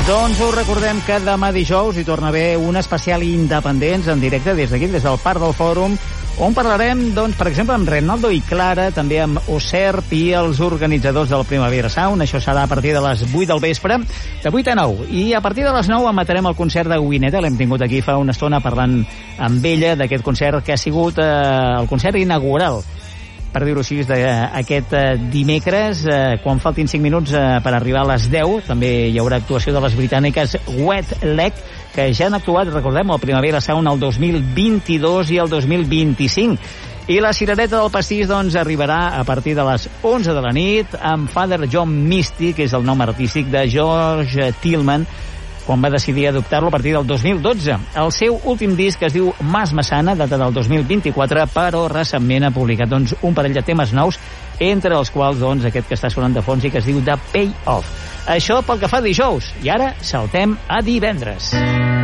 Doncs us recordem que demà dijous hi torna a haver un especial Independents en directe des d'aquí, des del Parc del Fòrum, on parlarem, doncs, per exemple, amb Reinaldo i Clara, també amb Oserp i els organitzadors del Primavera Sound. Això serà a partir de les 8 del vespre, de 8 a 9. I a partir de les 9 emetrem el concert de Wineta. L'hem tingut aquí fa una estona parlant amb ella d'aquest concert que ha sigut el concert inaugural, per dir-ho així, d'aquest dimecres, quan faltin 5 minuts per arribar a les 10. També hi haurà actuació de les britàniques Wet Leg, que ja han actuat, recordem, el Primavera Sound el 2022 i el 2025. I la cirereta del pastís, doncs, arribarà a partir de les 11 de la nit amb Father John Misty, que és el nom artístic de George Tillman, quan va decidir adoptar-lo a partir del 2012. El seu últim disc es diu Mas Massana, data del 2024, però recentment ha publicat, doncs, un parell de temes nous, entre els quals, doncs, aquest que està sonant de fons i que es diu The Payoff. Això pel que fa dijous. I ara saltem a divendres.